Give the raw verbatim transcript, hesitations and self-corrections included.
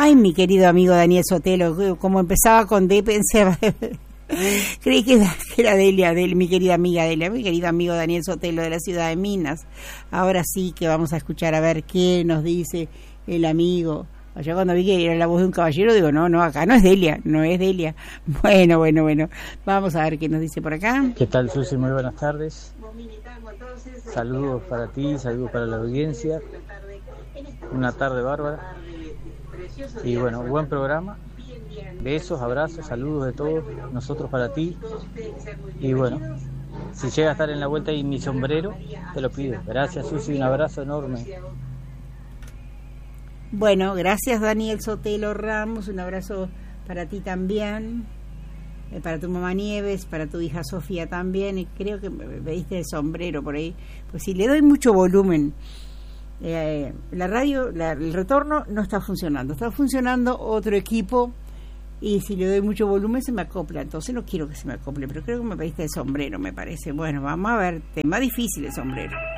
Ay, mi querido amigo Daniel Sotelo, como empezaba con D, pensé, creí que era Delia, Delia, mi querida amiga Delia, mi querido amigo Daniel Sotelo de la ciudad de Minas. Ahora sí que vamos a escuchar a ver qué nos dice el amigo. Allá cuando vi que era la voz de un caballero, digo, no, no, acá no es Delia, no es Delia. Bueno, bueno, bueno, vamos a ver qué nos dice por acá. ¿Qué tal, Susi? Muy buenas tardes. Saludos para ti, saludos para la audiencia. Una tarde bárbara. Y bueno, buen programa. Besos, abrazos, saludos de todos, nosotros para ti. Y bueno, si llega a estar en la vuelta y mi sombrero, te lo pido. Gracias, Susi, un abrazo enorme. Bueno, gracias Daniel Sotelo Ramos, un abrazo para ti también, eh, para tu mamá Nieves, para tu hija Sofía también, y creo que me diste el sombrero por ahí, pues si le doy mucho volumen, eh, la radio, la, el retorno no está funcionando, está funcionando otro equipo, y si le doy mucho volumen se me acopla, entonces no quiero que se me acople, pero creo que me pediste el sombrero, me parece. Bueno, vamos a ver, tema difícil el sombrero.